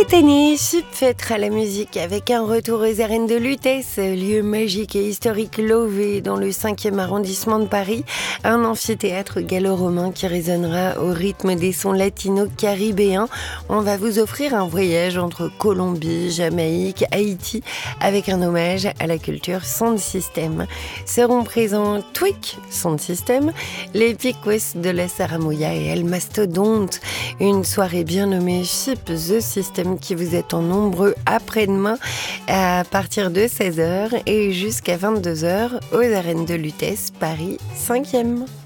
Cette année, Chip fêtera la musique avec un retour aux arènes de Lutèce, lieu magique et historique lové dans le 5e arrondissement de Paris. Un amphithéâtre gallo-romain qui résonnera au rythme des sons latino-caribéens. On va vous offrir un voyage entre Colombie, Jamaïque, Haïti, avec un hommage à la culture Sound System. Seront présents Tweak, Sound System, les Piquets de la Saramouya et El Mastodonte. Une soirée bien nommée Chip The System qui vous attend nombreux après-demain à partir de 16h et jusqu'à 22h aux arènes de Lutèce, Paris 5e.